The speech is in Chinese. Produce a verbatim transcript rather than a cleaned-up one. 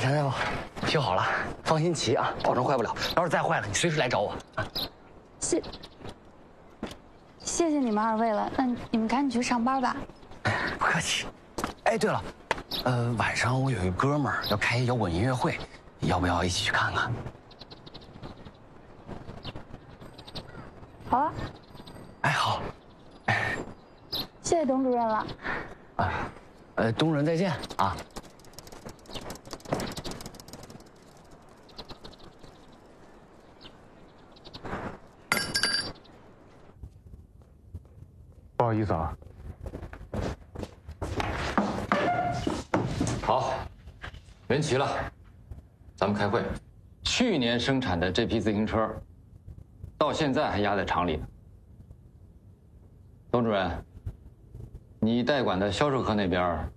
田大夫，修好了，放心骑啊，保证坏不了。要是再坏了，你随时来找我啊。 谢，谢谢你们二位了。那你们赶紧去上班吧。 不客气。哎，对了，呃，晚上我有一哥们儿要开摇滚音乐会，要不要一起去看看？ 好啊。 哎，好。 谢谢董主任了。 啊，呃，东人再见啊。 不好意思啊。 好，人齐了，咱们开会。去年生产的这批自行车，到现在还压在厂里呢。董主任，你代管的销售科那边